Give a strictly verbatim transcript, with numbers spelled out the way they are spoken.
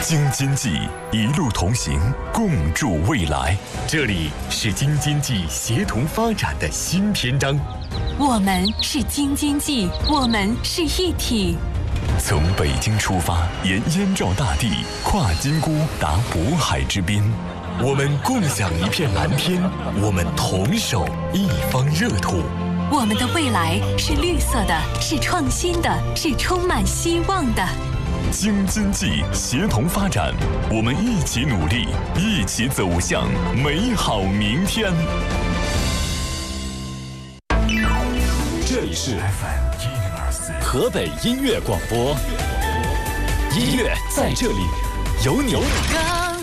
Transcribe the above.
京津冀一路同行，共筑未来。这里是京津冀协同发展的新篇章。 我们是京津冀，我们是一体。 从北京出发，沿燕赵大地，跨金沽达渤海之滨。我们共享一片蓝天，我们同守一方热土。 我们的未来是绿色的，是创新的，是充满希望的。 京津冀协同发展，我们一起努力，一起走向美好明天。 这里是 F M 一零二四河北音乐广播，音乐在这里，有你。